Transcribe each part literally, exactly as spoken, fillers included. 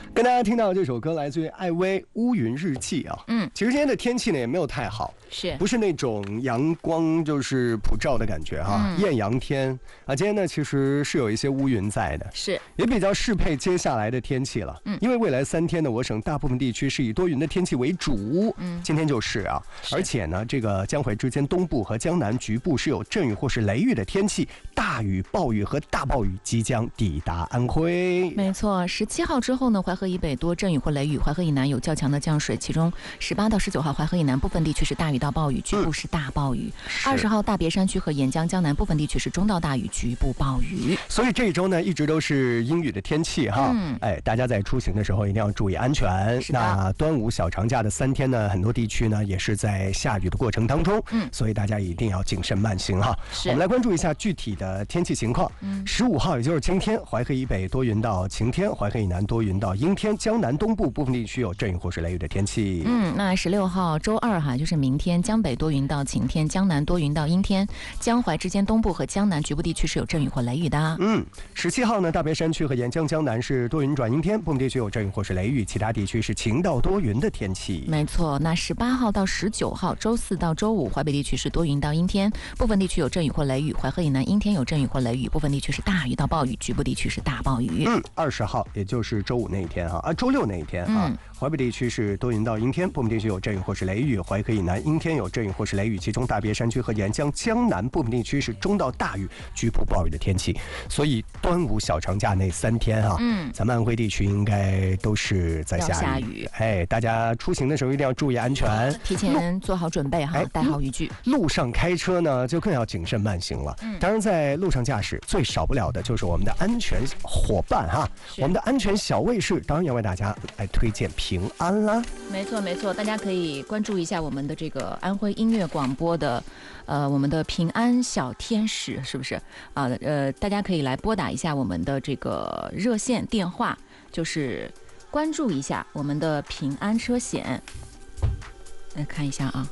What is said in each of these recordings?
跟大家听到这首歌来自于艾薇《乌云日记》啊。 嗯， 其实今天的天气呢也没有太好， 是不是那种阳光就是普照的感觉哈、啊？ 嗯、 艳阳天啊，今天呢其实是有一些乌云在的， 是也比较适配接下来的天气了。嗯，因为未来三天呢，我省大部分地区是以多云的天气为主。嗯，今天就是啊，是而且呢，这个江淮之间东部和江南局部是有阵雨或是雷雨的天气，大雨、暴雨和大暴雨即将抵达安徽。 没错，十七号之后呢，淮河以北多阵雨或雷雨，淮河以南有较强的降水，其中十八到十九号淮河以南部分地区是大雨到暴雨，局部是大暴雨。二十、嗯、号大别山区和沿江江南部分地区是中到大雨，局部暴雨。 所以这一周呢，一直都是阴雨的天气哈。 嗯， 哎，大家在出行的时候一定要注意安全。那端午小长假的三天呢，很多地区呢也是在下雨的过程当中，嗯，所以大家一定要谨慎慢行哈。我们来关注一下具体的天气情况。嗯，十五号也就是今天，淮河以北多云到晴天，淮河以南多云到阴天，江南东部部分地区有阵雨或是雷雨的天气。 嗯，那十六号周二哈，就是明天，江北多云到晴天，江南多云到阴天，江淮之间东部和江南局部地区是有阵雨或雷雨的。 嗯，十七号呢，大别山区和沿江江南是多云转阴天，部分地区有阵雨或是雷雨，其他地区是晴到多云的天气。 没错，那十八号到十九号，周四到周五，淮北地区是多云到阴天，部分地区有阵雨或雷雨，淮河以南阴天有阵雨或雷雨，部分地区是大雨到暴雨，局部地区是大暴雨。 嗯，二十号也就是周五那一天哈，啊，周六那一天啊。嗯，淮北地区是多云到阴天，部分地区有阵雨或是雷雨，淮河以南阴天有阵雨或是雷雨，其中大别山区和沿江江南部分地区是中到大雨，局部暴雨的天气。所以端午小长假那三天哈、啊，嗯，咱们安徽地区应该都是在下雨。 下雨， 哎，大家出行的时候一定要注意安全， 提前做好准备哈，哎、带好雨具。 路上开车呢，就更要谨慎慢行了。嗯，当然，在路上驾驶最少不了的就是我们的安全伙伴哈，我们的安全小卫士，当然要为大家来推荐平安啦。 没错没错，大家可以关注一下我们的这个安徽音乐广播的，呃，我们的平安小天使是不是啊？呃，大家可以来拨打一下我们的这个热线电话，就是关注一下我们的平安车险。来看一下啊。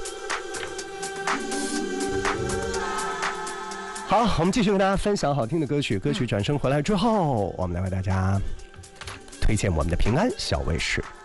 好，我们继续跟大家分享好听的歌曲。歌曲转身回来之后，我们来为大家推荐我们的平安小卫士。